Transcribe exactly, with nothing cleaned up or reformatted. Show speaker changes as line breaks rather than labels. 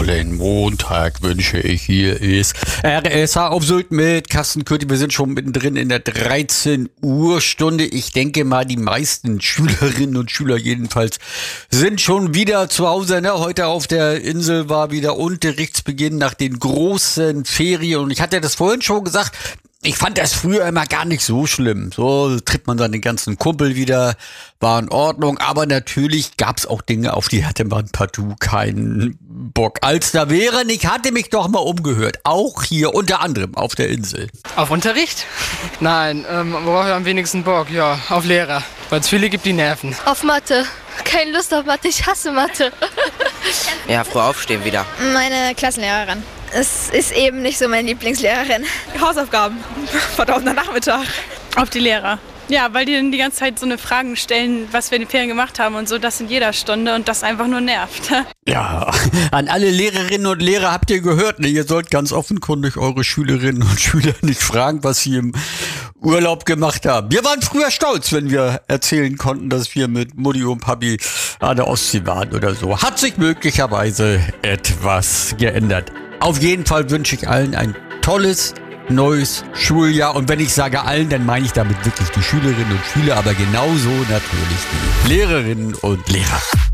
wundervollen Montag wünsche ich. Hier ist R S H auf Sylt mit Carsten Kürti. Wir sind schon mittendrin in der dreizehn Uhr Stunde. Ich denke mal, die meisten Schülerinnen und Schüler jedenfalls sind schon wieder zu Hause. Ne? Heute auf der Insel war wieder Unterrichtsbeginn nach den großen Ferien. Und ich hatte das vorhin schon gesagt, ich fand das früher immer gar nicht so schlimm. So trifft man seine ganzen Kumpel wieder, war in Ordnung. Aber natürlich gab es auch Dinge, auf die hatte man partout keinen Bock. Als da wären, ich hatte mich doch mal umgehört. Auch hier, unter anderem auf der Insel.
Auf Unterricht? Nein, ähm, worauf habe ich am wenigsten Bock? Ja, auf Lehrer. Weil es viele gibt, die nerven.
Auf Mathe. Keine Lust auf Mathe, ich hasse Mathe.
Ja, früh aufstehen wieder.
Meine Klassenlehrerin. Es ist eben nicht so meine Lieblingslehrerin.
Hausaufgaben, verdammter Nachmittag.
Auf die Lehrer. Ja, weil die dann die ganze Zeit so eine Fragen stellen, was wir in den Ferien gemacht haben und so, das in jeder Stunde und das einfach nur nervt.
Ja, an alle Lehrerinnen und Lehrer habt ihr gehört, ne? Ihr sollt ganz offenkundig eure Schülerinnen und Schüler nicht fragen, was sie im Urlaub gemacht haben. Wir waren früher stolz, wenn wir erzählen konnten, dass wir mit Mutti und Papi an der Ostsee waren oder so. Hat sich möglicherweise etwas geändert. Auf jeden Fall wünsche ich allen ein tolles neues Schuljahr. Und wenn ich sage allen, dann meine ich damit wirklich die Schülerinnen und Schüler, aber genauso natürlich die Lehrerinnen und Lehrer.